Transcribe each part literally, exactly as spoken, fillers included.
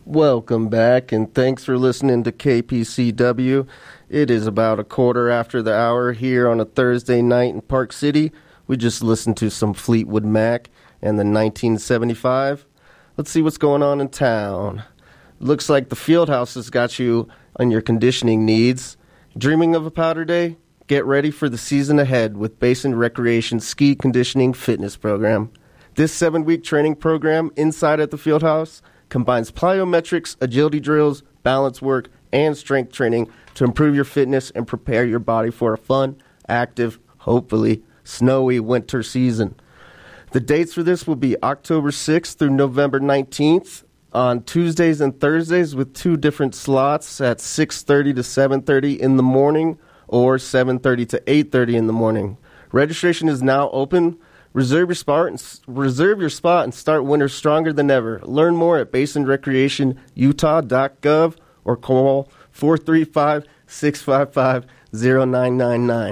Welcome back, and thanks for listening to K P C W. It is about a quarter after the hour here on a Thursday night in Park City. We just listened to some Fleetwood Mac and the nineteen seventy-five. Let's see what's going on in town. Looks like the Fieldhouse has got you on your conditioning needs. Dreaming of a powder day? Get ready for the season ahead with Basin Recreation Ski Conditioning Fitness Program. This seven-week training program inside at the Fieldhouse combines plyometrics, agility drills, balance work, and strength training to improve your fitness and prepare your body for a fun, active, hopefully snowy winter season. The dates for this will be October sixth through November nineteenth on Tuesdays and Thursdays with two different slots at six thirty to seven thirty in the morning or seven thirty to eight thirty in the morning. Registration is now open. Reserve your spot and, reserve your spot and start winter stronger than ever. Learn more at basin recreation utah dot gov or call four three five, six five five, zero nine nine nine.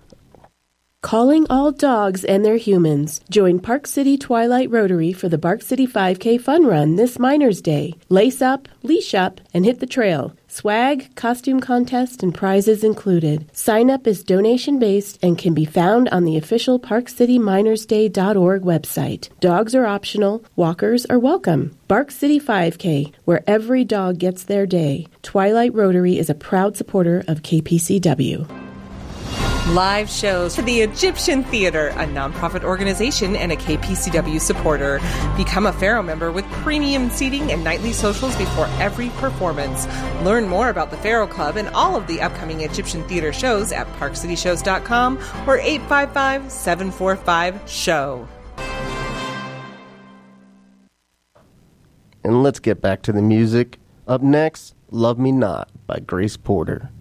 Calling all dogs and their humans. Join Park City Twilight Rotary for the Park City five K Fun Run this Miners Day. Lace up, leash up, and hit the trail. Swag, costume contest, and prizes included. Sign up is donation-based and can be found on the official park city miners day dot org website. Dogs are optional. Walkers are welcome. Park City five K, where every dog gets their day. Twilight Rotary is a proud supporter of K P C W. Live shows for the Egyptian Theater, a nonprofit organization and a K P C W supporter. Become a Pharaoh member with premium seating and nightly socials before every performance. Learn more about the Pharaoh Club and all of the upcoming Egyptian Theater shows at park city shows dot com or eight five five, seven four five, S H O W. And let's get back to the music. Up next, Love Me Not by Grace Porter.